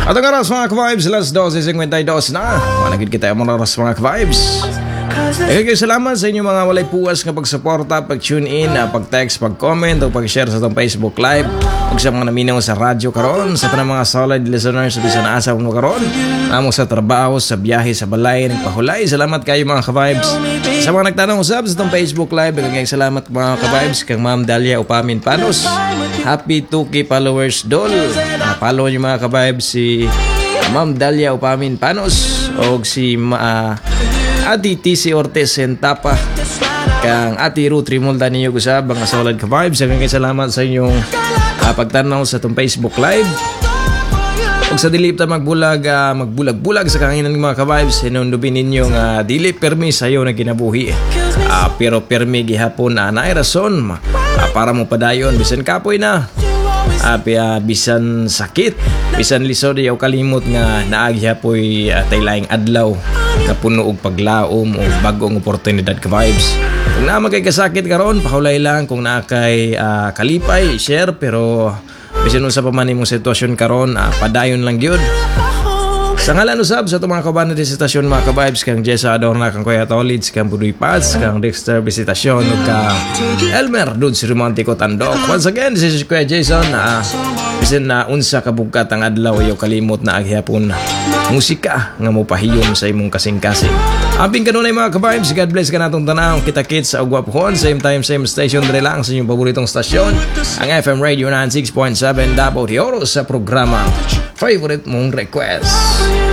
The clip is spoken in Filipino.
At ang oras mga ka-vibes, alas 12:52 na. Managid kita yung mga oras mga ka-vibes. Kayo salamat sa inyo mga walay puwas nga pagsuporta, pag-tune in, pag-text, pag-comment o pag-share sa itong Facebook Live o sa mga naminaw sa radyo karon, sa mga solid listeners sa bisan asa mo karon, amo sa trabaho, sa biyahe, sa balay, nagpahulay. Salamat kayo mga ka-vibes. Sa mga nagtanong usab sa itong Facebook Live, kagayang salamat mga ka-vibes kang Ma'am Dalia Upamin Panos. Happy 2K followers dol. Follow nyo mga ka-vibes si Ma'am Dalia Upamin Panos o si Ati TC Ortiz Sentapa kang Ati Ruth Rimolda ninyo gusab mga solid ka-vibes. Kagayang salamat sa inyong pagtanaw sa itong Facebook Live. Kung sa dilip ta magbulag-bulag sa kanginan ng mga ka-vibes, hinundubin ninyo nga dili permi sayo na kinabuhi. Pero permi gihapon na naay rason para mo padayon bisan kapoy na. Bisan sakit, bisan lisod yaw kalimot nga naagi hapoy taylaing adlaw na puno og paglaom o bagong oportunidad ka-vibes. Kung na magay kasakit karon, pahulay lang. Kung na kay kalipay, share. Pero bisan sa pamani mong sitwasyon karon, padayon lang gyud. Sa ngalan usab sa itong mga kabanan din sa stasyon mga ka-vibes, kang Jessa Adorna, kang Kuya Tolids, kang Budoy Paz, kang Dexter Visitasyon, o kang Elmer Dudes Romantico Tandok. Once again, this is Kuya Jason. Bisan na unsa kabugkat ang adlaw yaw kalimot na aghapon musika nga mo pahiyom sa imong kasing-kasing. Aping kanunay mga ka-vibes, God bless ka natong tanaw. Kita-kits sa ugwapuhon, same time, same station, dire lang sa inyong paboritong stasyon, ang FM Radio 96.7 Davao de Oro sa programa Favorite Mong Request.